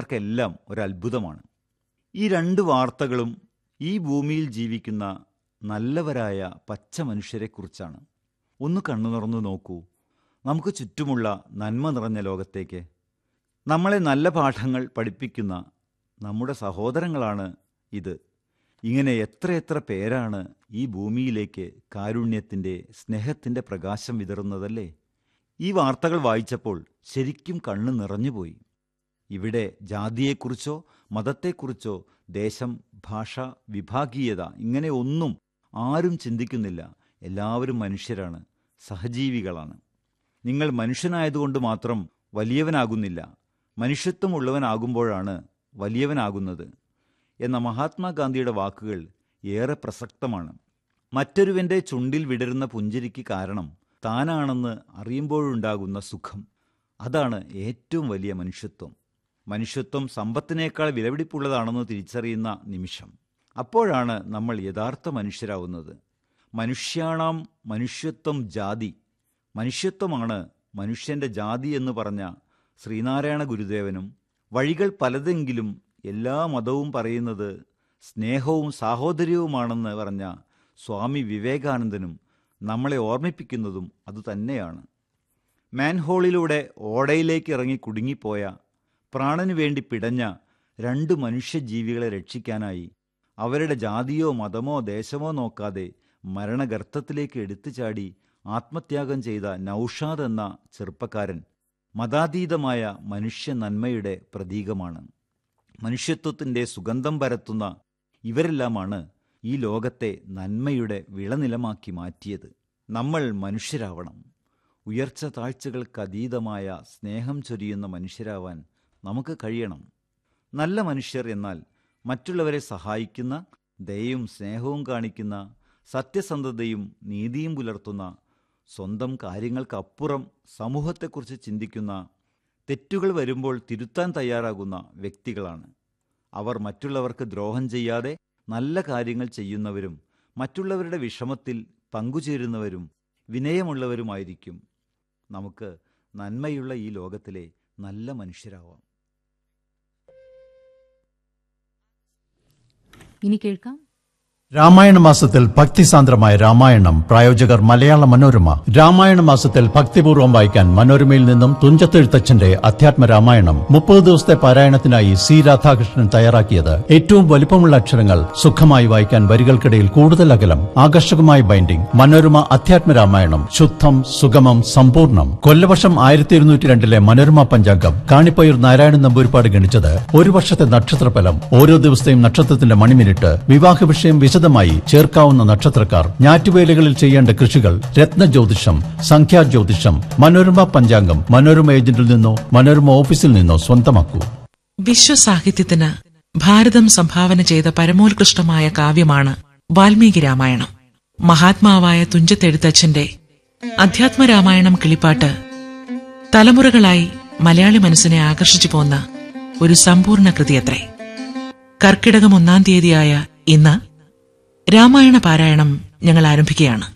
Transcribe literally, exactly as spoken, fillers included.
മനുഷ്യർക്കെല്ലാം ഒരത്ഭുതമാണ്. ഈ രണ്ട് വാർത്തകളും ഈ ഭൂമിയിൽ ജീവിക്കുന്ന നല്ലവരായ പച്ച മനുഷ്യരെക്കുറിച്ചാണ്. ഒന്ന് കണ്ണു തുറന്നു നോക്കൂ, നമുക്ക് ചുറ്റുമുള്ള നന്മ നിറഞ്ഞ ലോകത്തേക്ക്. നമ്മളെ നല്ല പാഠങ്ങൾ പഠിപ്പിക്കുന്ന നമ്മുടെ സഹോദരങ്ങളാണ് ഇത്. ഇങ്ങനെ എത്രയെത്ര പേരാണ് ഈ ഭൂമിയിലേക്ക് കാരുണ്യത്തിൻ്റെ, സ്നേഹത്തിൻ്റെ പ്രകാശം വിതറുന്നതല്ലേ. ഈ വാർത്തകൾ വായിച്ചപ്പോൾ ശരിക്കും കണ്ണ് നിറഞ്ഞുപോയി. ഇവിടെ ജാതിയെക്കുറിച്ചോ മതത്തെക്കുറിച്ചോ ദേശം, ഭാഷ, വിഭാഗീയത ഇങ്ങനെ ഒന്നും ആരും ചിന്തിക്കുന്നില്ല. എല്ലാവരും മനുഷ്യരാണ്, സഹജീവികളാണ്. നിങ്ങൾ മനുഷ്യനായതുകൊണ്ട് മാത്രം വലിയവനാകുന്നില്ല, മനുഷ്യത്വമുള്ളവനാകുമ്പോഴാണ് വലിയവനാകുന്നത് എന്ന മഹാത്മാഗാന്ധിയുടെ വാക്കുകൾ ഏറെ പ്രസക്തമാണ്. മറ്റൊരുവൻ്റെ ചുണ്ടിൽ വിടരുന്ന പുഞ്ചിരിക്ക് കാരണം താനാണെന്ന് അറിയുമ്പോഴുണ്ടാകുന്ന സുഖം, അതാണ് ഏറ്റവും വലിയ മനുഷ്യത്വം. മനുഷ്യത്വം സമ്പത്തിനേക്കാൾ വിലപിടിപ്പുള്ളതാണെന്ന് തിരിച്ചറിയുന്ന നിമിഷം, അപ്പോഴാണ് നമ്മൾ യഥാർത്ഥ മനുഷ്യരാവുന്നത്. മനുഷ്യാണാം മനുഷ്യത്വം ജാതി, മനുഷ്യത്വമാണ് മനുഷ്യൻ്റെ ജാതി എന്ന് പറഞ്ഞ ശ്രീനാരായണ ഗുരുദേവനും, വഴികൾ പലതെങ്കിലും എല്ലാ മതവും പറയുന്നത് സ്നേഹവും സാഹോദര്യവുമാണെന്ന് പറഞ്ഞ സ്വാമി വിവേകാനന്ദനും നമ്മളെ ഓർമ്മിപ്പിക്കുന്നതും അതുതന്നെയാണ്. മാൻഹോളിലൂടെ ഓടയിലേക്ക് ഇറങ്ങി കുടുങ്ങിപ്പോയ, പ്രാണനു വേണ്ടി പിടഞ്ഞ രണ്ട് മനുഷ്യജീവികളെ രക്ഷിക്കാനായി അവരുടെ ജാതിയോ മതമോ ദേശമോ നോക്കാതെ മരണഗർത്തത്തിലേക്ക് എടുത്തു ചാടി ആത്മത്യാഗം ചെയ്ത നൗഷാദ് എന്ന ചെറുപ്പക്കാരൻ മതാതീതമായ മനുഷ്യ നന്മയുടെ പ്രതീകമാണ്. മനുഷ്യത്വത്തിൻ്റെ സുഗന്ധം പരത്തുന്ന ഇവരെല്ലാമാണ് ഈ ലോകത്തെ നന്മയുടെ വിളനിലമാക്കി മാറ്റിയത്. നമ്മൾ മനുഷ്യരാവണം. ഉയർച്ച താഴ്ചകൾക്കതീതമായ സ്നേഹം ചൊരിയുന്ന മനുഷ്യരാവാൻ നമുക്ക് കഴിയണം. നല്ല മനുഷ്യർ എന്നാൽ മറ്റുള്ളവരെ സഹായിക്കുന്ന, ദയയും സ്നേഹവും കാണിക്കുന്ന, സത്യസന്ധതയും നീതിയും പുലർത്തുന്ന, സ്വന്തം കാര്യങ്ങൾക്കപ്പുറം സമൂഹത്തെക്കുറിച്ച് ചിന്തിക്കുന്ന, തെറ്റുകൾ വരുമ്പോൾ തിരുത്താൻ തയ്യാറാകുന്ന വ്യക്തികളാണ്. അവർ മറ്റുള്ളവർക്ക് ദ്രോഹം ചെയ്യാതെ നല്ല കാര്യങ്ങൾ ചെയ്യുന്നവരും മറ്റുള്ളവരുടെ വിഷമത്തിൽ പങ്കുചേരുന്നവരും വിനയമുള്ളവരുമായിരിക്കും. നമുക്ക് നന്മയുള്ള ഈ ലോകത്തിലെ നല്ല മനുഷ്യരാവാം. ഇനി കേൾക്കാം രാമായണ മാസത്തിൽ ഭക്തിസാന്ദ്രമായ രാമായണം. പ്രായോജകർ മലയാള മനോരമ. രാമായണ മാസത്തിൽ ഭക്തിപൂർവ്വം വായിക്കാൻ മനോരമയിൽ നിന്നും തുഞ്ചത്തെഴുത്തച്ഛന്റെ അധ്യാത്മ രാമായണം മുപ്പത് ദിവസത്തെ പാരായണത്തിനായി സി രാധാകൃഷ്ണൻ തയ്യാറാക്കിയത്. ഏറ്റവും വലിപ്പമുള്ള അക്ഷരങ്ങൾ, സുഖമായി വായിക്കാൻ വരികൾക്കിടയിൽ കൂടുതൽ അകലം, ആകർഷകമായ ബൈൻഡിംഗ്. മനോരമ അധ്യാത്മ രാമായണം ശുദ്ധം, സുഗമം, സമ്പൂർണ്ണം. കൊല്ലവർഷം ആയിരത്തി ഇരുന്നൂറ്റി രണ്ടിലെ മനോരമ പഞ്ചാംഗം കാണിപ്പയ്യൂർ നാരായണൻ നമ്പൂരിപ്പാട് ഗണിച്ചത്. ഒരു വർഷത്തെ നക്ഷത്രഫലം, ഓരോ ദിവസത്തെയും നക്ഷത്രത്തിന്റെ മണിമിനിറ്റ്, വിവാഹ വിഷയം വിശദമായി ചേർക്കാവുന്ന നക്ഷത്രക്കാർ, ഞാറ്റുവേലകളിൽ ചെയ്യേണ്ട കൃഷികൾ, രത്നജ്യോതിഷം, സംഖ്യാജ്യോതിഷം. മനോരമ പഞ്ചാംഗം മനോരമ ഏജന്റിൽ നിന്നോ മനോരമ ഓഫീസിൽ നിന്നോ സ്വന്തമാക്കൂ. വിശ്വസാഹിത്യത്തിന് ഭാരതം സംഭാവന ചെയ്ത പരമോത്കൃഷ്ടമായ കാവ്യമാണ് വാൽമീകി രാമായണം. മഹാത്മാവായ തുഞ്ചത്തെഴുത്തച്ഛന്റെ അധ്യാത്മരാമായണം കിളിപ്പാട്ട് തലമുറകളായി മലയാളി മനസ്സിനെ ആകർഷിച്ചു പോന്ന ഒരു സമ്പൂർണ്ണ കൃതിയത്രേ. കർക്കിടകം ഒന്നാം തീയതിയായ ഇന്ന് രാമായണ പാരായണം ഞങ്ങൾ ആരംഭിക്കുകയാണ്.